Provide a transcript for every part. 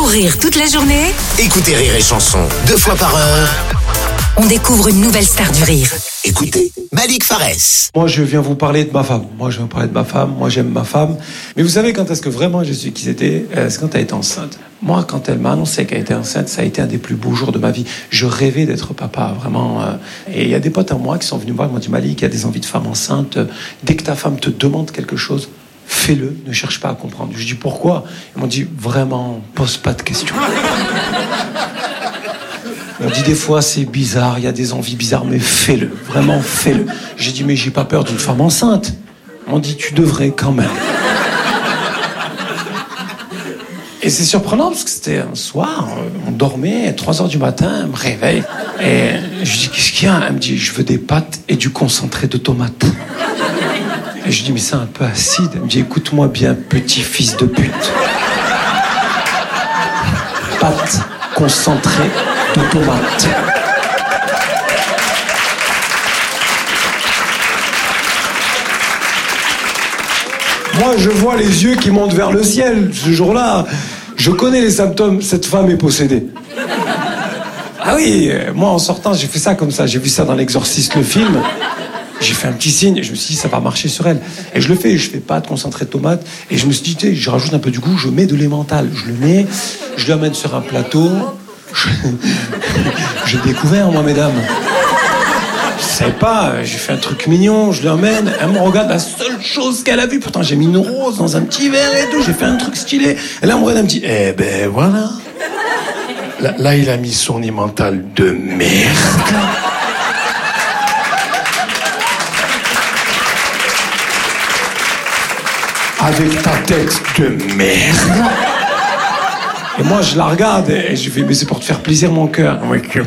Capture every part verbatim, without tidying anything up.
Pour rire toute la journée, Écoutez Rire et Chanson deux fois par heure. on découvre une nouvelle star du rire. Écoutez Malik Farès. Moi, je viens vous parler de ma femme. Moi, je viens vous parler de ma femme. Moi, j'aime ma femme. Mais vous savez quand est-ce que vraiment je suis qui c'était euh, C'est quand elle était enceinte. Moi, quand elle m'a annoncé qu'elle était enceinte, ça a été un des plus beaux jours de ma vie. Je rêvais d'être papa, vraiment. euh. Et il y a des potes à moi qui sont venus me voir, qui m'ont dit « Malik, il y a des envies de femme enceinte. Dès que ta femme te demande quelque chose, fais-le, ne cherche pas à comprendre. » Je dis « Pourquoi ?» Ils m'ont dit « Vraiment, pose pas de questions. » On dit des fois c'est bizarre, il y a des envies bizarres, mais fais-le, vraiment fais-le. J'ai dit mais j'ai pas peur d'une femme enceinte. On dit tu devrais quand même. Et c'est surprenant parce que c'était un soir, on dormait, trois heures du matin, elle me réveille. Et je dis qu'est-ce qu'il y a ? Elle me dit je veux des pâtes et du concentré de tomate. Et je dis mais c'est un peu acide. Elle me dit écoute-moi bien petit fils de pute. Pâtes, concentré de tomate. Moi, je vois les yeux qui montent vers le ciel. Ce jour-là, je connais les symptômes. Cette femme est possédée. Ah oui, moi, en sortant, j'ai fait ça comme ça. J'ai vu ça dans L'Exorciste, le film. J'ai fait un petit signe et je me suis dit, ça va marcher sur elle. Et je le fais, je fais pas de concentré de tomate. Et je me suis dit, tu sais, je rajoute un peu du goût, je mets de l'emmental. Je le mets, je l'amène sur un plateau. Je... J'ai découvert, moi, mesdames. Je savais pas, j'ai fait un truc mignon, je l'emmène, elle me regarde, la seule chose qu'elle a vue, pourtant j'ai mis une rose dans un petit verre et tout, j'ai fait un truc stylé. Et là, elle me regarde, elle me dit, eh ben voilà. Là, là il a mis son emmental de merde. Avec ta tête de merde. Et moi, je la regarde et je fais, mais c'est pour te faire plaisir, mon cœur.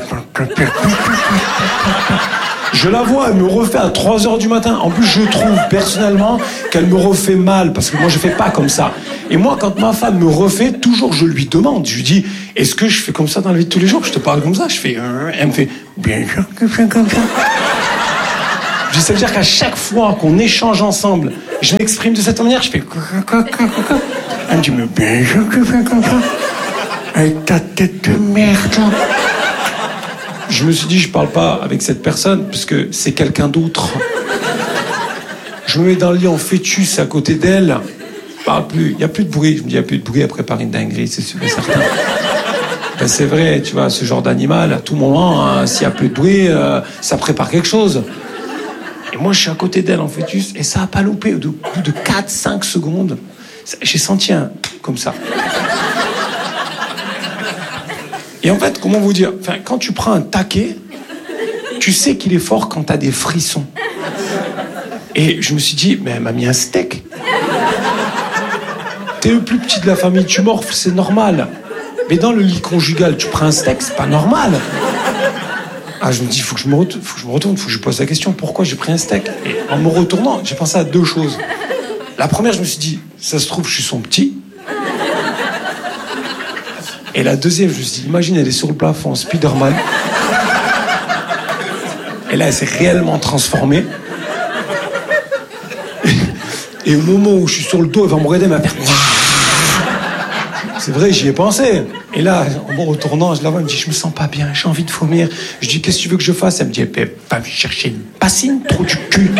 Je la vois, elle me refait à trois heures du matin. En plus, je trouve personnellement qu'elle me refait mal, parce que moi, je fais pas comme ça. Et moi, quand ma femme me refait, toujours, je lui demande. Je lui dis, est-ce que je fais comme ça dans la vie de tous les jours ? Je te parle comme ça. Je fais, euh, elle me fait, bien sûr que je fais comme ça. Je dis, ça veut dire qu'à chaque fois qu'on échange ensemble, je m'exprime de cette manière, je fais, elle me dit, mais bien sûr que je fais comme ça. Avec ta tête de merde. Je me suis dit, je parle pas avec cette personne, parce que c'est quelqu'un d'autre. Je me mets dans le lit en fœtus à côté d'elle. Je parle plus, il n'y a plus de bruit. Je me dis, il n'y a plus de bruit, elle prépare une dinguerie, c'est sûr et certain. Ben, c'est vrai, tu vois, ce genre d'animal, à tout moment, hein, s'il n'y a plus de bruit, euh, ça prépare quelque chose. Et moi, je suis à côté d'elle en fœtus, et ça n'a pas loupé. Au bout de quatre cinq secondes, j'ai senti un comme ça. Et en fait, comment vous dire, enfin, quand tu prends un taquet, tu sais qu'il est fort quand t'as des frissons. Et je me suis dit, mais elle m'a mis un steak. T'es le plus petit de la famille, tu morfles, c'est normal. Mais dans le lit conjugal, tu prends un steak, c'est pas normal. Ah, je me dis, il faut que je me retourne, faut que je me retourne, faut que je pose la question, pourquoi j'ai pris un steak ? Et en me retournant, j'ai pensé à deux choses. La première, je me suis dit, ça se trouve, je suis son petit. Et la deuxième, je me suis dit, imagine, elle est sur le plafond, Spider-Man. Et là, elle s'est réellement transformée. Et au moment où je suis sur le dos, elle va me regarder, elle va faire... C'est vrai, j'y ai pensé. Et là, en me retournant, je la vois, elle me dit, je me sens pas bien, j'ai envie de vomir. Je dis, qu'est-ce que tu veux que je fasse ? Elle me dit, va chercher une bassine, trou du cul.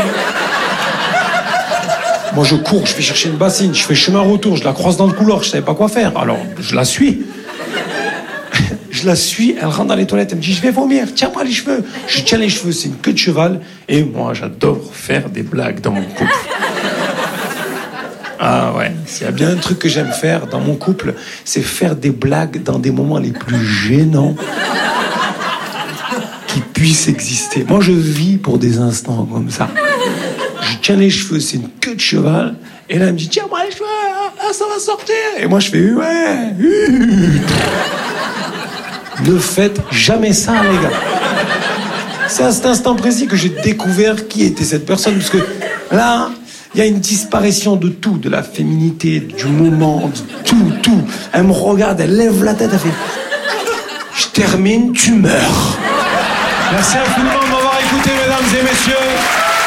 Moi, je cours, je vais chercher une bassine, je fais chemin retour, je la croise dans le couloir, je savais pas quoi faire. Alors, je la suis. Je la suis, elle rentre dans les toilettes, elle me dit, je vais vomir, tiens-moi les cheveux. Je tiens les cheveux, c'est une queue de cheval. Et moi, j'adore faire des blagues dans mon couple. Ah ouais, s'il y a bien un truc que j'aime faire dans mon couple, c'est faire des blagues dans des moments les plus gênants qui puissent exister. Moi, je vis pour des instants comme ça. Je tiens les cheveux, c'est une queue de cheval. Et là, elle me dit, tiens-moi les cheveux, ah, ça va sortir. Et moi, je fais, ouais. Ne faites jamais ça, les gars. C'est à cet instant précis que j'ai découvert qui était cette personne. Parce que là, il y a une disparition de tout, de la féminité, du moment, de tout, tout. Elle me regarde, elle lève la tête, elle fait, je termine, tu meurs. Merci infiniment de m'avoir écouté, mesdames et messieurs.